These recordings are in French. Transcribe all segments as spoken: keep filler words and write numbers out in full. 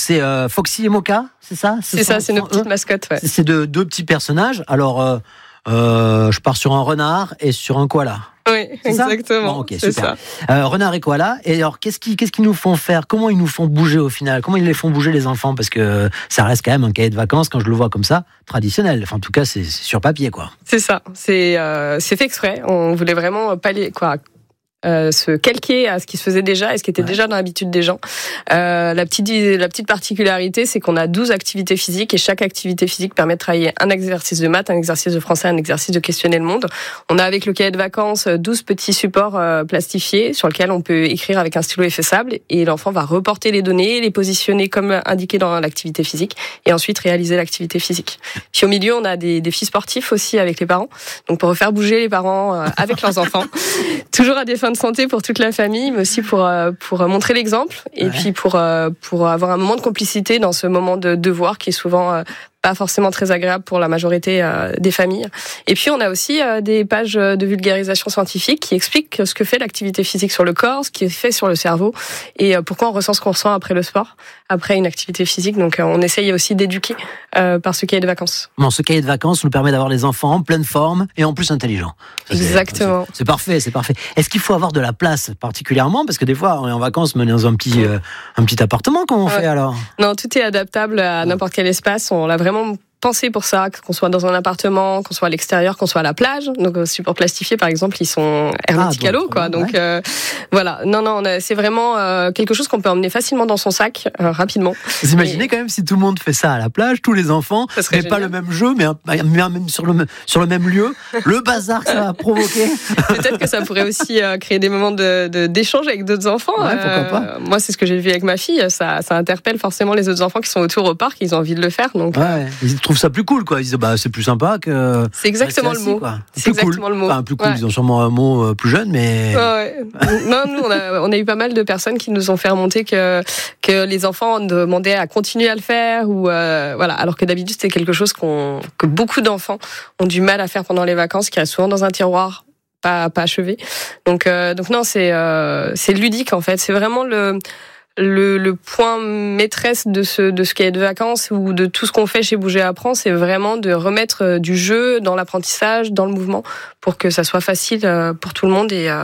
c'est euh, Foxy et Mocha, c'est ça? Ce C'est sont, ça, c'est nos petites mascottes. Ouais. C'est de deux petits personnages. Alors, euh, euh, je pars sur un renard et sur un koala. Oui, c'est exactement. Bon, ok, c'est super. ça. Euh, renard et koala. Et alors, qu'est-ce qu'ils, qu'est-ce qu'ils nous font faire? Comment ils nous font bouger au final? Comment ils les font bouger les enfants? Parce que ça reste quand même un cahier de vacances, quand je le vois comme ça, traditionnel. Enfin, en tout cas, c'est, c'est sur papier, quoi. C'est ça. C'est, euh, c'est fait exprès. On voulait vraiment pallier, quoi. Euh, se calquer à ce qui se faisait déjà et ce qui était ouais. déjà dans l'habitude des gens. Euh, la petite la petite particularité, c'est qu'on a douze activités physiques et chaque activité physique permet de travailler un exercice de maths, un exercice de français, un exercice de questionner le monde. On a avec le cahier de vacances douze petits supports euh, plastifiés sur lesquels on peut écrire avec un stylo effaçable et l'enfant va reporter les données, les positionner comme indiqué dans l'activité physique et ensuite réaliser l'activité physique. Puis au milieu, on a des défis sportifs aussi avec les parents. Donc pour faire bouger les parents euh, avec leurs enfants, toujours à des fins de santé pour toute la famille, mais aussi pour pour montrer l'exemple et ouais. puis pour pour avoir un moment de complicité dans ce moment de devoir qui est souvent pas forcément très agréable pour la majorité euh, des familles. Et puis on a aussi euh, des pages de vulgarisation scientifique qui expliquent ce que fait l'activité physique sur le corps, ce qui est fait sur le cerveau et euh, pourquoi on ressent ce qu'on ressent après le sport, après une activité physique. Donc euh, on essaye aussi d'éduquer euh, par ce cahier de vacances. Bon, ce cahier de vacances nous permet d'avoir les enfants en pleine forme et en plus intelligents. Ça, Exactement. C'est, c'est parfait, c'est parfait. Est-ce qu'il faut avoir de la place particulièrement? Parce que des fois on est en vacances, mais dans un petit euh, un petit appartement, comment on ouais. fait alors? Non, tout est adaptable à n'importe quel espace. On l'a vraiment pensé pour ça, qu'on soit dans un appartement, qu'on soit à l'extérieur, qu'on soit à la plage. Donc, les supports plastifiés, par exemple, ils sont hermétiques ah, à l'eau, quoi. Donc, ouais. euh, voilà. Non, non, on a, c'est vraiment euh, quelque chose qu'on peut emmener facilement dans son sac, euh, rapidement. Vous imaginez Et... quand même si tout le monde fait ça à la plage, tous les enfants, mais génial. Pas le même jeu, mais, un, mais même sur le, sur le même lieu, le bazar que ça va provoquer. Peut-être que ça pourrait aussi euh, créer des moments de, de, d'échange avec d'autres enfants. Ouais, pourquoi pas. Euh, moi, c'est ce que j'ai vu avec ma fille. Ça, ça interpelle forcément les autres enfants qui sont autour au parc. Ils ont envie de le faire. Donc, ouais, euh... ils trouvent ça plus cool, quoi. Ils disent, bah, c'est plus sympa que. C'est exactement assis, le mot. Quoi. C'est, c'est exactement cool. le mot. Enfin, plus cool, ouais. Ils ont sûrement un mot euh, plus jeune, mais. Ouais. Non, nous, on a, on a eu pas mal de personnes qui nous ont fait remonter que, que les enfants demandaient à continuer à le faire ou, euh, voilà. Alors que d'habitude, c'est quelque chose qu'on, que beaucoup d'enfants ont du mal à faire pendant les vacances, qui reste souvent dans un tiroir, pas, pas achevé. Donc, euh, donc non, c'est, euh, c'est ludique, en fait. C'est vraiment le, Le, le point maîtresse de ce, de ce cahier de vacances ou de tout ce qu'on fait chez Bouger Apprend, c'est vraiment de remettre du jeu dans l'apprentissage, dans le mouvement, pour que ça soit facile pour tout le monde et,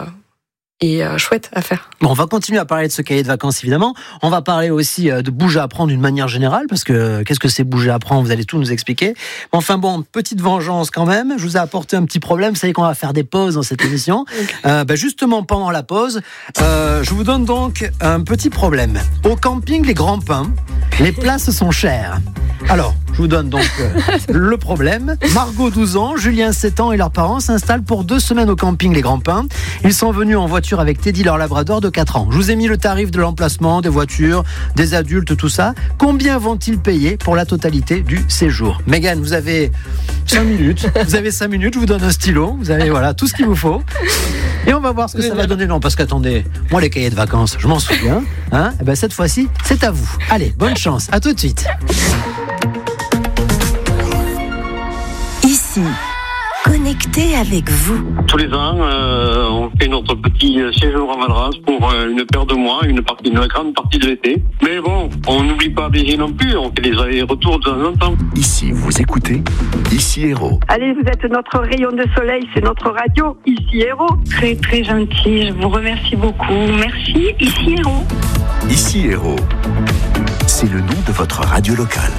et chouette à faire. Bon, on va continuer à parler de ce cahier de vacances, évidemment. On va parler aussi de Bouger Apprend d'une manière générale, parce que qu'est-ce que c'est Bouger Apprend? Vous allez tout nous expliquer. Enfin bon, petite vengeance quand même. Je vous ai apporté un petit problème. Vous savez qu'on va faire des pauses dans cette émission. Okay. Euh, bah justement, pendant la pause, euh, je vous donne donc un petit problème. Au camping Les Grands Pins, les places sont chères. Alors, je vous donne donc euh, le problème. Margot, douze ans, Julien, sept ans et leurs parents s'installent pour deux semaines au camping Les Grands Pins. Ils sont venus en voiture avec Teddy, leur labrador de quatre ans. Je vous ai mis le tarif de l'emplacement, des voitures, des adultes, tout ça. Combien vont-ils payer pour la totalité du séjour? Mégane, vous avez cinq minutes. Vous avez cinq minutes, je vous donne un stylo. Vous avez voilà, tout ce qu'il vous faut. Et on va voir ce que ça va donner. Non, parce qu'attendez, moi les cahiers de vacances, je m'en souviens. Hein, et ben cette fois-ci, c'est à vous. Allez, bonne chance. À tout de suite. Ici, connecté avec vous. Tous les ans, euh, on fait notre petit séjour à Madras pour euh, une paire de mois, une partie, une grande partie de l'été. Mais bon, on n'oublie pas Béziers non plus, on fait des allers-retours de temps en temps. Ici, vous écoutez Ici Héros. Allez, vous êtes notre rayon de soleil, c'est notre radio, Ici Héros. Très très gentil, je vous remercie beaucoup. Merci, Ici Héros. Ici Héros, c'est le nom de votre radio locale.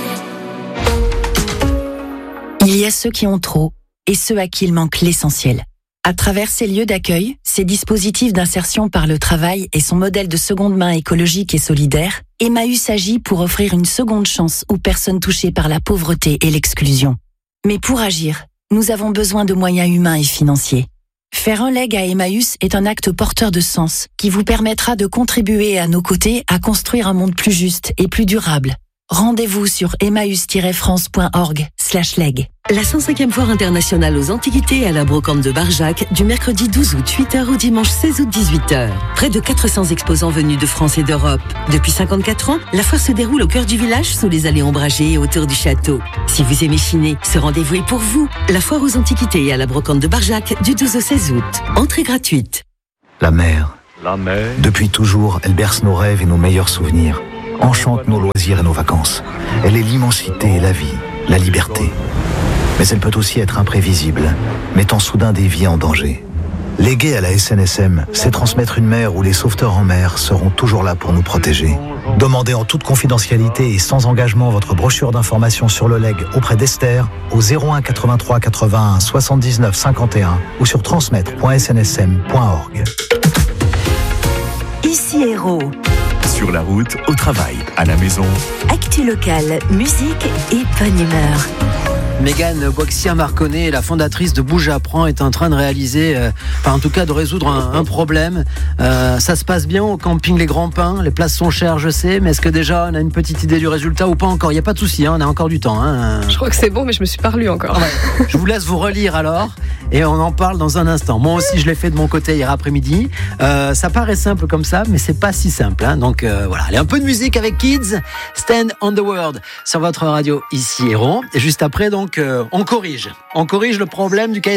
Il y a ceux qui ont trop et ceux à qui il manque l'essentiel. À travers ces lieux d'accueil, ces dispositifs d'insertion par le travail et son modèle de seconde main écologique et solidaire, Emmaüs agit pour offrir une seconde chance aux personnes touchées par la pauvreté et l'exclusion. Mais pour agir, nous avons besoin de moyens humains et financiers. Faire un leg à Emmaüs est un acte porteur de sens qui vous permettra de contribuer à nos côtés à construire un monde plus juste et plus durable. Rendez-vous sur emmaüs-france point org slash leg. La cent cinquième foire internationale aux antiquités à la brocante de Barjac du mercredi douze août huit heures au dimanche seize août dix-huit heures. Près de quatre cents exposants venus de France et d'Europe. Depuis cinquante-quatre ans, la foire se déroule au cœur du village sous les allées ombragées et autour du château. Si vous aimez chiner, ce rendez-vous est pour vous. La foire aux antiquités à la brocante de Barjac du douze au seize août. Entrée gratuite. La mer. La mer. Depuis toujours, elle berce nos rêves et nos meilleurs souvenirs. enchante nos loisirs et nos vacances. Elle est l'immensité et la vie, la liberté. Mais elle peut aussi être imprévisible, mettant soudain des vies en danger. Léguer à la S N S M, c'est transmettre une mer où les sauveteurs en mer seront toujours là pour nous protéger. Demandez en toute confidentialité et sans engagement votre brochure d'information sur le legs auprès d'Esther au zéro un quatre-vingt-trois quatre-vingt-un soixante-dix-neuf cinquante et un ou sur transmettre point s n s m point org. Ici Héros. Sur la route, au travail, à la maison. Actu locale, musique et bonne humeur. Mégane Boixia-Marconnet, la fondatrice de Bouge Apprend, est en train de réaliser, euh, enfin en tout cas de résoudre un, un problème. Euh, ça se passe bien au camping Les Grands Pins, les places sont chères je sais, mais est-ce que déjà on a une petite idée du résultat ou pas encore? Il n'y a pas de souci, hein, on a encore du temps. Hein. Je crois que c'est bon, mais je me suis pas relue encore. Ouais. Je vous laisse vous relire alors et on en parle dans un instant. Moi aussi je l'ai fait de mon côté hier après-midi. Euh, ça paraît simple comme ça, mais c'est pas si simple. Hein. Donc euh, voilà, allez, un peu de musique avec Kids, Stand on the World sur votre radio ici Héros. Et juste après donc euh, on corrige, on corrige le problème du cahier